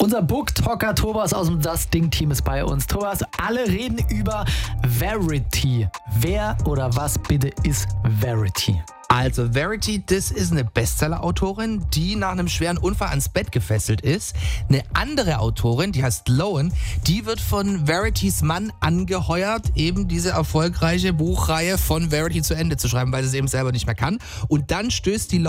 Unser Booktalker Thomas aus dem Das Ding-Team ist bei uns. Thomas, alle reden über Verity. Wer oder was bitte ist Verity? Also Verity, das ist eine Bestseller-Autorin, die nach einem schweren Unfall ans Bett gefesselt ist. Eine andere Autorin, die heißt Loan, die wird von Veritys Mann angeheuert, eben diese erfolgreiche Buchreihe von Verity zu Ende zu schreiben, weil sie es eben selber nicht mehr kann. Und dann stößt die